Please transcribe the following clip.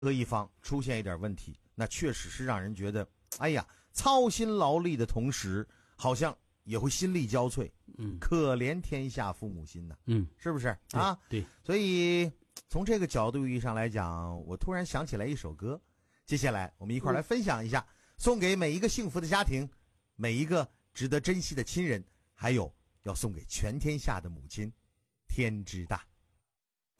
何一方出现一点问题，那确实是让人觉得，哎呀，操心劳力的同时，好像也会心力交瘁。可怜天下父母心呐。是不是啊？ 对。 所以从这个角度意义上来讲，我突然想起来一首歌，接下来我们一块来分享一下，送给每一个幸福的家庭，每一个值得珍惜的亲人，还有要送给全天下的母亲。天之大。